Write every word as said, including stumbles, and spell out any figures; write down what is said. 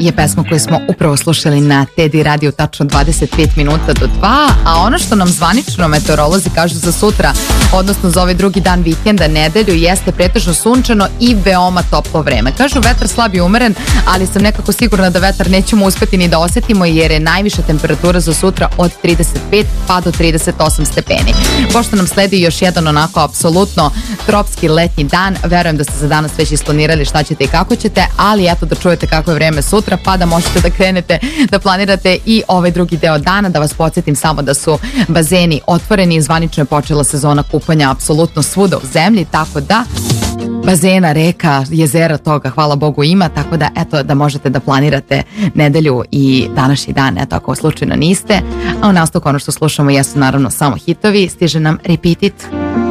je pesma koju smo upravo slušali na Teddy Radio tačno dvadeset pet minuta do dva, a ono što nam zvanično meteorolozi kažu za sutra, odnosno za ovaj drugi dan vikenda, nedelju, jeste pretežno sunčano i veoma toplo vreme. Kažu vetar slab i umeren, ali sam nekako sigurna da vetar nećemo uspeti ni da osetimo jer je najviša temperatura za sutra od trideset pet pa do trideset osam stepeni. Pošto nam sledi još jedan onako apsolutno tropski letnji dan, verujem da ste za danas već isplanirali šta ćete i kako ćete, ali eto da čujete kako je vreme sutra, pa da možete da krenete da planirate i ovaj drugi deo dana. Da vas podsjetim samo da su bazeni otvoreni i zvanično je počela sezona kupanja apsolutno svuda u zemlji, tako da bazena, reka, jezera, toga hvala Bogu ima, tako da eto da možete da planirate nedelju i današnji dan, eto ako slučajno niste. A u nastavku ono što slušamo jesu naravno samo hitovi, stiže nam Repeat It.